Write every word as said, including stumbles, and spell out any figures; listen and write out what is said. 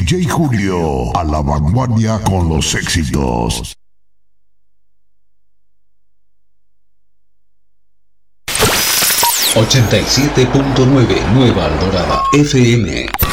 J Julio, a la vanguardia con los éxitos. ochenta y siete punto nueve Nueva Alborada F M.